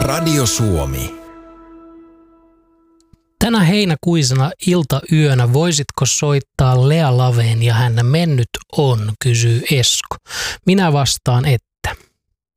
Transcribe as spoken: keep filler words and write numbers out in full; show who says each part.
Speaker 1: Radio Suomi.
Speaker 2: Tänä heinäkuisena iltayönä voisitko soittaa Lea Laveen ja hän mennyt on, kysyy Esko. Minä vastaan, että